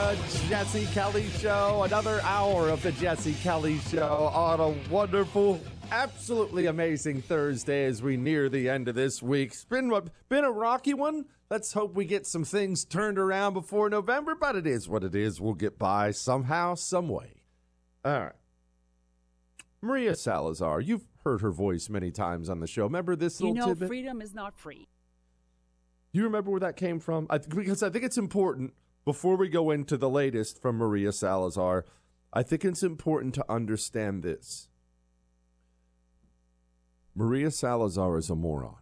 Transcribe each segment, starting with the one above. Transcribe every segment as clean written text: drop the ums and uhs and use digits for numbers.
The Jesse Kelly Show, another hour of the Jesse Kelly Show on a wonderful, absolutely amazing Thursday as we near the end of this week. It's been a rocky one. Let's hope we get some things turned around before November, but it is what it is. We'll get by somehow, some way. All right. Maria Salazar, you've heard her voice many times on the show. Remember this little tidbit? Freedom is not free. You remember where that came from? Because I think it's important, before we go into the latest from Maria Salazar, I think it's important to understand this. Maria Salazar is a moron.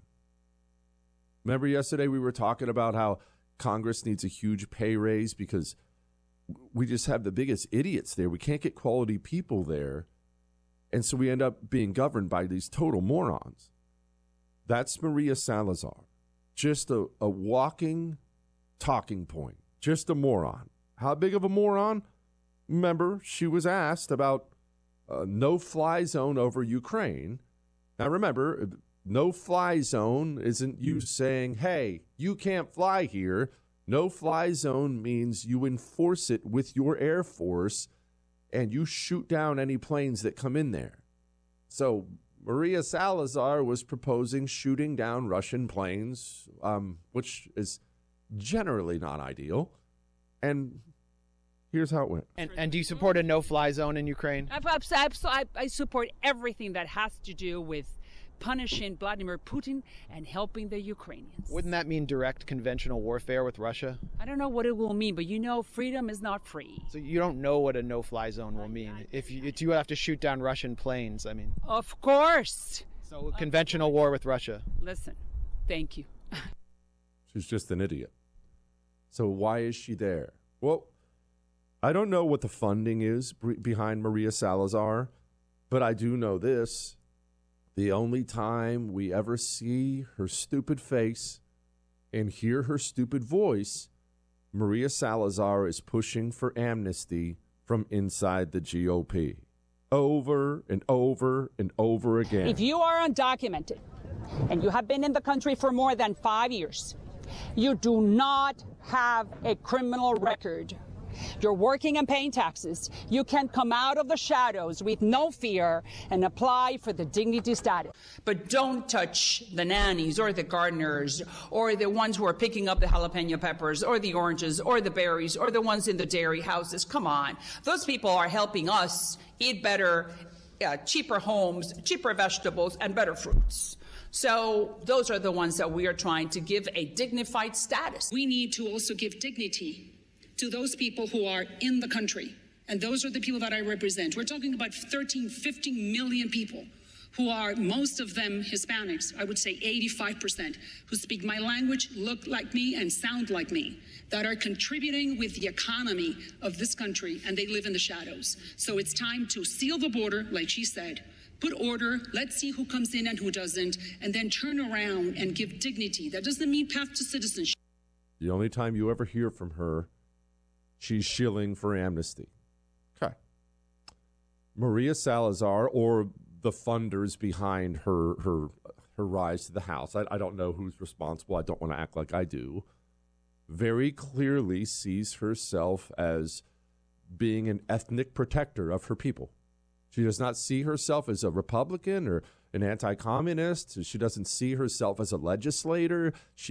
Remember yesterday we were talking about how Congress needs a huge pay raise because we just have the biggest idiots there. We can't get quality people there. And so we end up being governed by these total morons. That's Maria Salazar. Just a walking talking point. Just a moron. How big of a moron? Remember, she was asked about a no-fly zone over Ukraine. Now remember, no-fly zone isn't you saying, hey, you can't fly here. No-fly zone means you enforce it with your Air Force and you shoot down any planes that come in there. So Maria Salazar was proposing shooting down Russian planes, which is generally not ideal. And here's how it went. And do you support a no-fly zone in Ukraine? I support everything that has to do with punishing Vladimir Putin and helping the Ukrainians. Wouldn't that mean direct conventional warfare with Russia? I don't know what it will mean, but freedom is not free. So you don't know what a no-fly zone will mean. If you have to shoot down Russian planes, I mean. Of course. So conventional war with Russia. Listen, thank you. She's just an idiot. So why is she there? Well, I don't know what the funding is behind Maria Salazar, but I do know this. The only time we ever see her stupid face and hear her stupid voice, Maria Salazar is pushing for amnesty from inside the GOP. Over and over and over again. If you are undocumented and you have been in the country for more than 5 years, you do not have a criminal record. You're working and paying taxes. You can come out of the shadows with no fear and apply for the dignity status. But don't touch the nannies or the gardeners or the ones who are picking up the jalapeno peppers or the oranges or the berries or the ones in the dairy houses. Come on. Those people are helping us eat better, cheaper homes, cheaper vegetables, and better fruits. So those are the ones that we are trying to give a dignified status. We need to also give dignity to those people who are in the country. And those are the people that I represent. We're talking about 13, 15 million people who are, most of them Hispanics, I would say 85%, who speak my language, look like me, and sound like me, that are contributing with the economy of this country, and they live in the shadows. So it's time to seal the border, like she said, put order, let's see who comes in and who doesn't, and then turn around and give dignity. That doesn't mean path to citizenship. The only time you ever hear from her, she's shilling for amnesty. Okay. Maria Salazar, or the funders behind her rise to the House, I don't know who's responsible. I don't want to act like I do. Very clearly sees herself as being an ethnic protector of her people. She does not see herself as a Republican or an anti-communist. She doesn't see herself as a legislator. She